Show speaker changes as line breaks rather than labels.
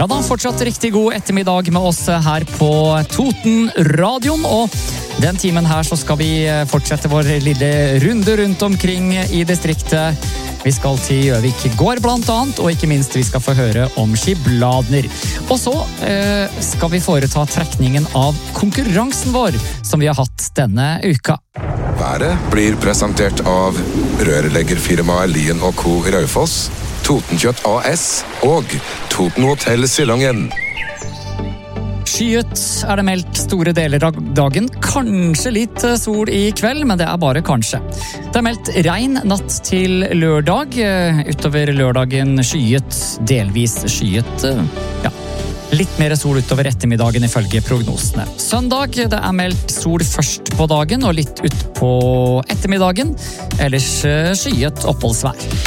Ja da, fortsatt riktig god ettermiddag med oss her på Toten-radioen, og den timen her så skal vi fortsette vår lille runde rundt omkring i distriktet. Vi skal til Gjøvik gård blant annet, og ikke minst vi skal få høre om skibladner. Og så skal vi foreta trekningen av konkurransen vår, som vi har hatt denne uka.
Været blir presentert av rørleggerfirmaet Lien & Co. i Raufoss, Totenkjøtt AS og Toten Hotel Silongen.
Skyet det meldt store deler av dagen, kanskje litt sol i kveld, men det bare kanskje. Det meldt regn natt til lørdag, utover lørdagen skyet, delvis skyet, ja. Litt mer sol utover ettermiddagen ifølge prognosene. Søndag, det meldt sol først på dagen og litt ut på ettermiddagen, ellers skyet oppholdsvær.